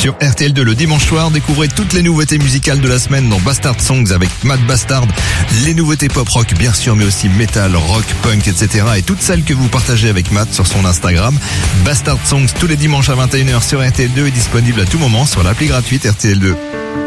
sur RTL2 le dimanche soir. Découvrez toutes les nouveautés musicales de la semaine dans Bastard Songs avec Matt Bastard. Les nouveautés pop rock bien sûr, mais aussi metal, rock, punk, etc. Et toutes celles que vous partagez avec Matt sur son Instagram. Bastard Songs tous les dimanches à 21h sur RTL2 est disponible à tout moment sur l'appli gratuite RTL2.